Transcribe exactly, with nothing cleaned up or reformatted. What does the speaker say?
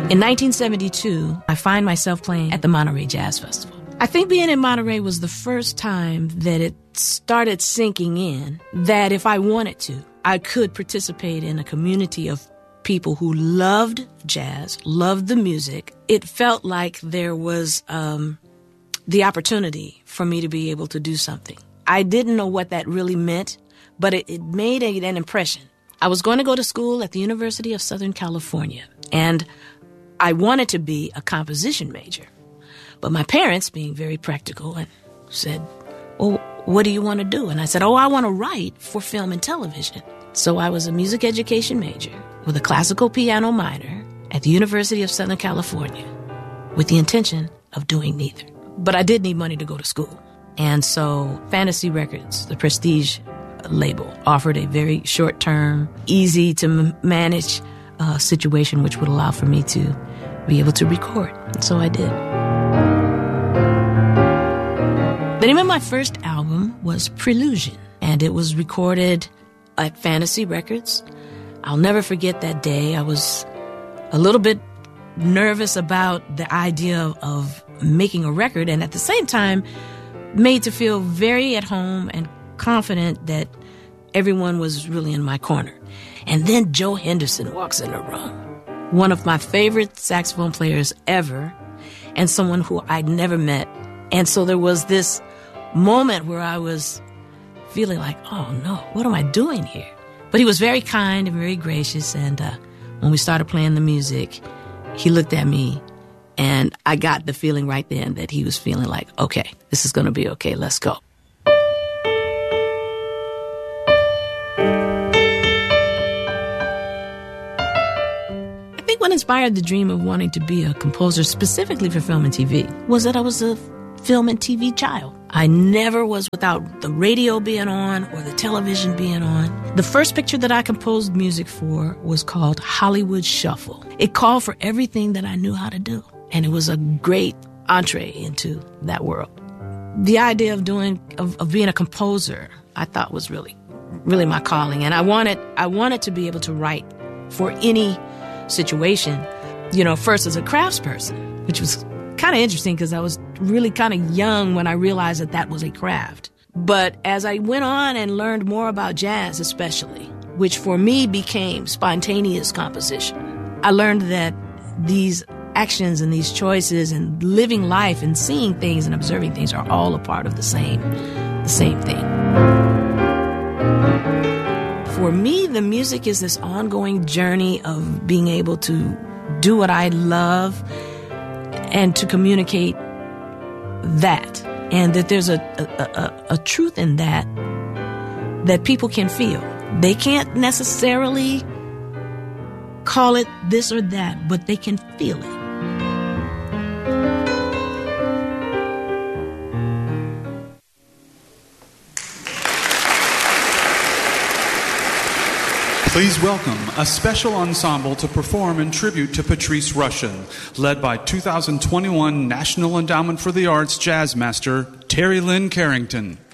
In nineteen seventy-two, I find myself playing at the Monterey Jazz Festival. I think being in Monterey was the first time that it started sinking in that if I wanted to, I could participate in a community of people who loved jazz, loved the music. It felt like there was um, the opportunity for me to be able to do something. I didn't know what that really meant, but it, it made a, an impression. I was going to go to school at the University of Southern California, and I wanted to be a composition major. But my parents, being very practical, and said, well, what do you want to do? And I said, oh, I want to write for film and television. So I was a music education major with a classical piano minor at the University of Southern California with the intention of doing neither. But I did need money to go to school. And so Fantasy Records, the Prestige label, offered a very short-term, easy-to-manage uh, situation which would allow for me to be able to record. And so I did. The name of my first album was Prelusion, and it was recorded at Fantasy Records. I'll never forget that day. I was a little bit nervous about the idea of, of making a record, and at the same time made to feel very at home and confident that everyone was really in my corner. And then Joe Henderson walks in the room, one of my favorite saxophone players ever, and someone who I'd never met. And so there was this moment where I was feeling like, oh no, what am I doing here? But he was very kind and very gracious, and uh, when we started playing the music, he looked at me, and I got the feeling right then that he was feeling like, okay, this is going to be okay, let's go. I think what inspired the dream of wanting to be a composer specifically for film and T V was that I was a film and T V child. I never was without the radio being on or the television being on. The first picture that I composed music for was called Hollywood Shuffle. It called for everything that I knew how to do, and it was a great entree into that world. The idea of doing, of, of being a composer, I thought was really, really my calling, and I wanted, I wanted to be able to write for any situation. You know, first as a craftsperson, which was kind of interesting because I was really kind of young when I realized that that was a craft. But as I went on and learned more about jazz especially, which for me became spontaneous composition, I learned that these actions and these choices and living life and seeing things and observing things are all a part of the same, the same thing. For me, the music is this ongoing journey of being able to do what I love and to communicate that, and that there's a, a, a, a truth in that that people can feel. They can't necessarily call it this or that, but they can feel it. Please welcome a special ensemble to perform in tribute to Patrice Rushen, led by two thousand twenty-one National Endowment for the Arts Jazz Master Terry Lynn Carrington.